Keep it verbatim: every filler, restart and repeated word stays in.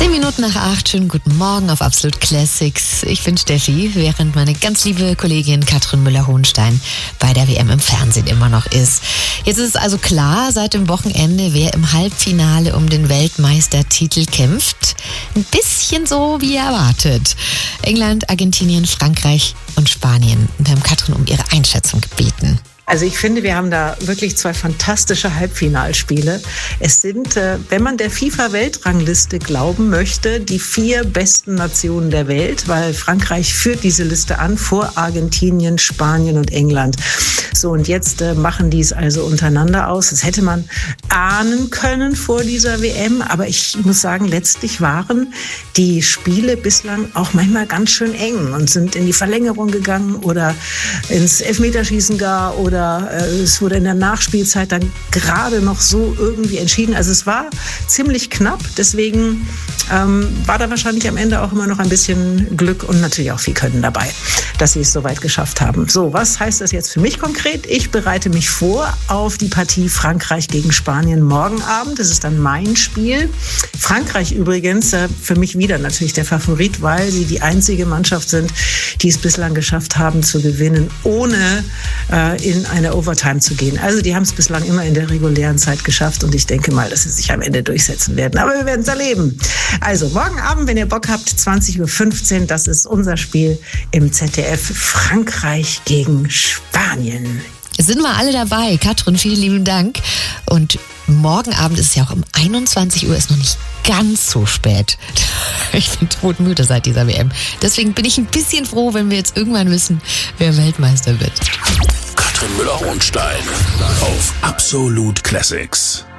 Zehn Minuten nach acht, schönen guten Morgen auf Absolut Classics. Ich bin Steffi, während meine ganz liebe Kollegin Katrin Müller-Hohenstein bei der W M im Fernsehen immer noch ist. Jetzt ist es also klar, seit dem Wochenende, wer im Halbfinale um den Weltmeistertitel kämpft. Ein bisschen so wie erwartet. England, Argentinien, Frankreich und Spanien. Und wir haben Katrin um ihre Einschätzung gebeten. Also ich finde, wir haben da wirklich zwei fantastische Halbfinalspiele. Es sind, wenn man der FIFA-Weltrangliste glauben möchte, die vier besten Nationen der Welt, weil Frankreich führt diese Liste an vor Argentinien, Spanien und England. So, und jetzt äh, machen die es also untereinander aus. Das hätte man ahnen können vor dieser W M. Aber ich muss sagen, letztlich waren die Spiele bislang auch manchmal ganz schön eng und sind in die Verlängerung gegangen oder ins Elfmeterschießen gar oder es wurde in der Nachspielzeit dann gerade noch so irgendwie entschieden. Also es war ziemlich knapp, deswegen ähm, war da wahrscheinlich am Ende auch immer noch ein bisschen Glück und natürlich auch viel Können dabei, dass sie es so weit geschafft haben. So, was heißt das jetzt für mich konkret? Ich bereite mich vor auf die Partie Frankreich gegen Spanien morgen Abend. Das ist dann mein Spiel. Frankreich übrigens äh, für mich wieder natürlich der Favorit, weil sie die einzige Mannschaft sind, die es bislang geschafft haben zu gewinnen, ohne äh, in eine Overtime zu gehen. Also die haben es bislang immer in der regulären Zeit geschafft und ich denke mal, dass sie sich am Ende durchsetzen werden. Aber wir werden es erleben. Also morgen Abend, wenn ihr Bock habt, zwanzig Uhr fünfzehn, das ist unser Spiel im Z D F. Frankreich gegen Spanien. Sind wir alle dabei. Katrin, vielen lieben Dank. Und morgen Abend ist es ja auch um einundzwanzig Uhr, ist noch nicht ganz so spät. Ich bin todmüde seit dieser W M. Deswegen bin ich ein bisschen froh, wenn wir jetzt irgendwann wissen, wer Weltmeister wird. Katrin Müller-Hohenstein auf Absolut Classics.